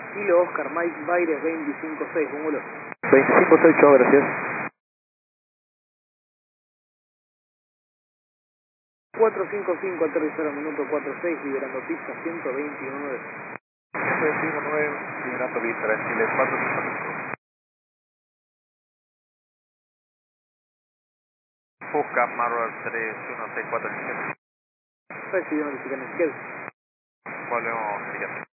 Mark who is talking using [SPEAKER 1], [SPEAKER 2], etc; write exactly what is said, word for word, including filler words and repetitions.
[SPEAKER 1] Kilo Oscar Mike Baires veinticinco seis, póngalo.
[SPEAKER 2] veinticinco seis, chao, gracias.
[SPEAKER 1] cuatro cinco cinco, aterrizar a minuto cuatro seis, liberando pista ciento veintinueve.
[SPEAKER 2] ciento veintinueve, liberando pista, Chile cuatro cinco cinco. Busca Marrow tres uno seis cuatro siete.
[SPEAKER 1] Recibido notificación izquierda.
[SPEAKER 2] Volvemos a